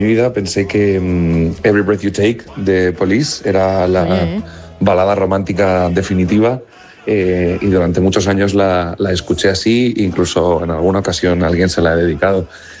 mi vida pensé que Every Breath You Take de Police era la balada romántica definitiva, y durante muchos años la escuché así, incluso en alguna ocasión a alguien se la he dedicado.